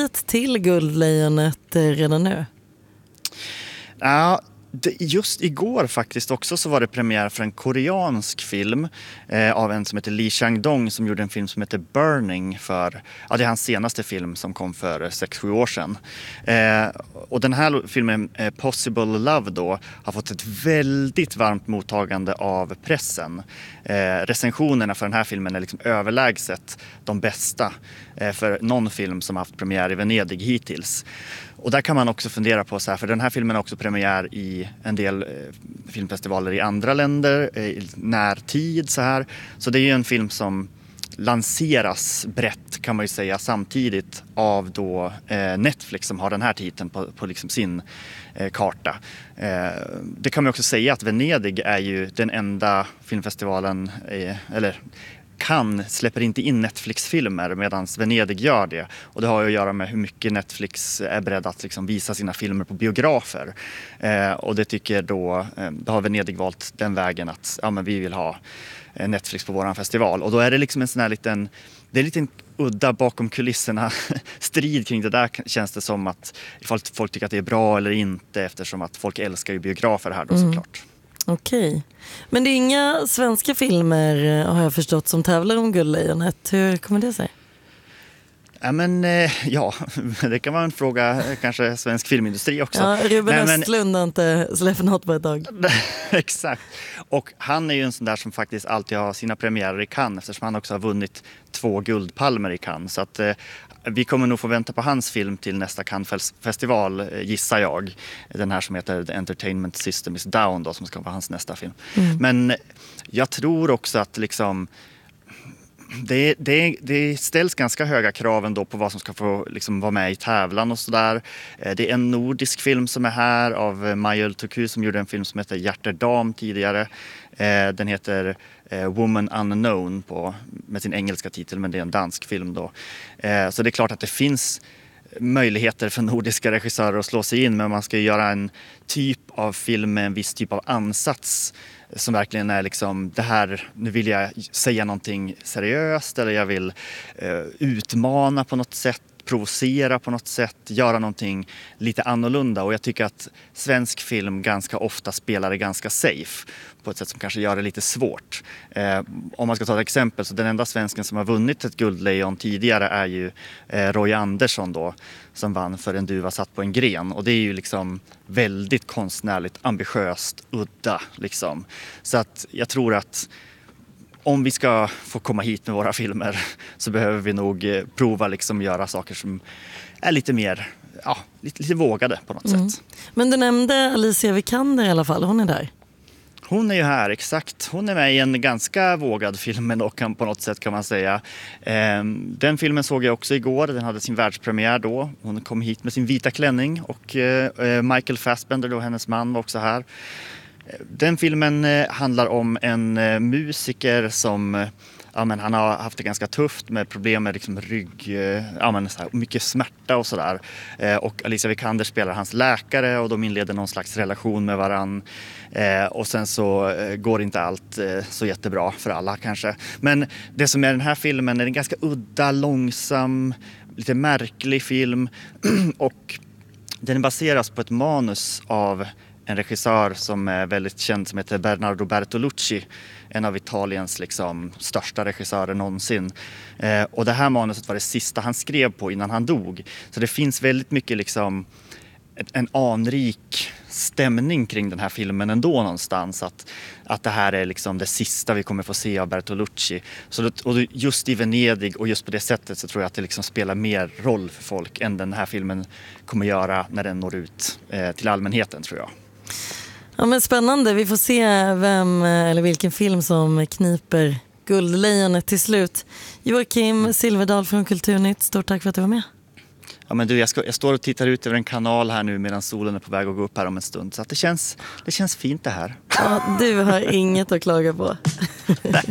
favorit till Guldlejonet redan nu? Ja, just igår faktiskt också så var det premiär för en koreansk film av en som heter Lee Chang-dong som gjorde en film som heter Burning för, ja det är hans senaste film som kom för 6-7 år sedan. Och den här filmen Possible Love då har fått ett väldigt varmt mottagande av pressen. Recensionerna för den här filmen är liksom överlägset de bästa för någon film som har haft premiär i Venedig hittills. Och där kan man också fundera på så här, för den här filmen har också premiär i en del filmfestivaler i andra länder i närtid så här. Så det är ju en film som lanseras brett kan man ju säga samtidigt av då Netflix som har den här titeln på liksom sin karta. Det kan man också säga att Venedig är ju den enda filmfestivalen eller Cannes släpper inte in Netflix-filmer medan Venedig gör det. Och det har ju att göra med hur mycket Netflix är beredd att liksom visa sina filmer på biografer. Och det tycker då har Venedig valt den vägen att ja, men vi vill ha Netflix på våran festival. Och då är det liksom en sån här liten, det är en liten udda bakom kulisserna strid kring det där känns det som att ifall folk tycker att det är bra eller inte eftersom att folk älskar ju biografer här då såklart. Okej. Men det är inga svenska filmer har jag förstått som tävlar om Guldlejonet. Hur kommer det sig? Ja, men ja, det kan vara en fråga, kanske svensk filmindustri också. Ja, Ruben Östlund har inte släppt något på ett tag. Exakt. Och han är ju en sån där som faktiskt alltid har sina premiärer i Cannes eftersom han också har vunnit 2 guldpalmer i Cannes. Så att vi kommer nog få vänta på hans film till nästa Cannes-festival, gissar jag. Den här som heter The Entertainment System is Down då, som ska vara hans nästa film. Men jag tror också att liksom det ställs ganska höga krav ändå på vad som ska få liksom vara med i tävlan och sådär. Det är en nordisk film som är här av Maja Ultuku som gjorde en film som heter Hjärterdam tidigare. Den heter Woman Unknown med sin engelska titel, men det är en dansk film då. Så det är klart att det finns möjligheter för nordiska regissörer att slå sig in, men man ska ju göra en typ av film med en viss typ av ansats som verkligen är liksom det här, nu vill jag säga någonting seriöst eller jag vill utmana på något sätt, provocera på något sätt, göra någonting lite annorlunda. Och jag tycker att svensk film ganska ofta spelar det ganska safe på ett sätt som kanske gör det lite svårt. Om man ska ta ett exempel, så den enda svensken som har vunnit ett guldlejon tidigare är ju Roy Andersson då, som vann för En duva satt på en gren. Och det är ju liksom väldigt konstnärligt, ambitiöst, udda liksom. Så att jag tror att om vi ska få komma hit med våra filmer så behöver vi nog prova liksom göra saker som är lite mer, ja, lite vågade på något sätt. Men du nämnde Alicia Vikander i alla fall, hon är där. Hon är ju här, exakt. Hon är med i en ganska vågad film på något sätt kan man säga. Den filmen såg jag också igår, den hade sin världspremiär då. Hon kom hit med sin vita klänning och Michael Fassbender då, hennes man, var också här. Den filmen handlar om en musiker som han har haft det ganska tufft med problem med liksom rygg, så här, mycket smärta och sådär. Och Alicia Vikander spelar hans läkare och de inleder någon slags relation med varann. Och sen så går inte allt så jättebra för alla kanske. Men det som är den här filmen är en ganska udda, långsam, lite märklig film. Och den baseras på ett manus av en regissör som är väldigt känd som heter Bernardo Bertolucci, en av Italiens liksom största regissörer någonsin. Och det här manuset var det sista han skrev på innan han dog. Så det finns väldigt mycket liksom en anrik stämning kring den här filmen ändå någonstans. Att det här är liksom det sista vi kommer få se av Bertolucci. Och just i Venedig och just på det sättet så tror jag att det liksom spelar mer roll för folk än den här filmen kommer göra när den når ut till allmänheten, tror jag. Ja, men spännande. Vi får se vem eller vilken film som kniper Guldlejonet till slut. Joakim Silverdal från Kulturnytt, stort tack för att du var med. Ja, men du, jag står och tittar ut över en kanal här nu medan solen är på väg att gå upp här om en stund. Så att det känns fint det här. Ja, du har inget att klaga på. Nej.